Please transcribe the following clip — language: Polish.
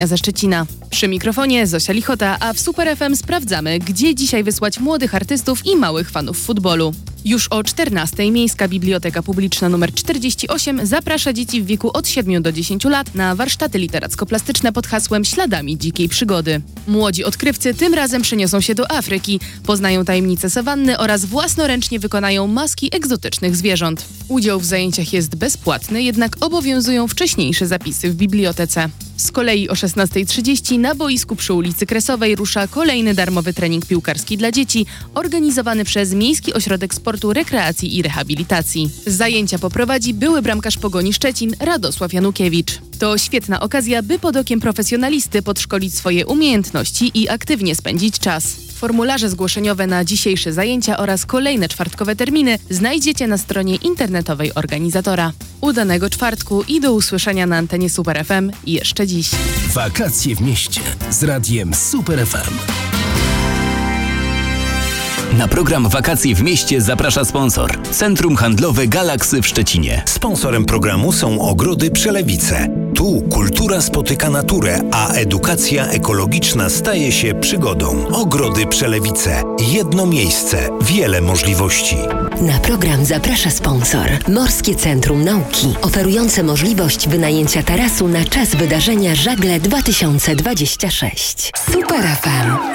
ze Szczecina. Przy mikrofonie Zosia Lichota, a w Super FM sprawdzamy, gdzie dzisiaj wysłać młodych artystów i małych fanów futbolu. Już o 14:00 Miejska Biblioteka Publiczna nr 48 zaprasza dzieci w wieku od 7 do 10 lat na warsztaty literacko-plastyczne pod hasłem Śladami dzikiej przygody. Młodzi odkrywcy tym razem przeniosą się do Afryki, poznają tajemnice sawanny oraz własnoręcznie wykonają maski egzotycznych zwierząt. Udział w zajęciach jest bezpłatny, jednak obowiązują wcześniejsze zapisy w bibliotece. Z kolei o 16:30 na boisku przy ulicy Kresowej rusza kolejny darmowy trening piłkarski dla dzieci, organizowany przez Miejski Ośrodek Sportu, Rekreacji i Rehabilitacji. Zajęcia poprowadzi były bramkarz Pogoni Szczecin Radosław Janukiewicz. To świetna okazja, by pod okiem profesjonalisty podszkolić swoje umiejętności i aktywnie spędzić czas. Formularze zgłoszeniowe na dzisiejsze zajęcia oraz kolejne czwartkowe terminy znajdziecie na stronie internetowej organizatora. Udanego czwartku i do usłyszenia na antenie Super FM jeszcze dziś. Wakacje w mieście z radiem Super FM. Na program Wakacje w mieście zaprasza sponsor. Centrum Handlowe Galaksy w Szczecinie. Sponsorem programu są Ogrody Przelewice. Tu kultura spotyka naturę, a edukacja ekologiczna staje się przygodą. Ogrody Przelewice. Jedno miejsce, wiele możliwości. Na program zaprasza sponsor. Morskie Centrum Nauki, oferujące możliwość wynajęcia tarasu na czas wydarzenia Żagle 2026. Super FM.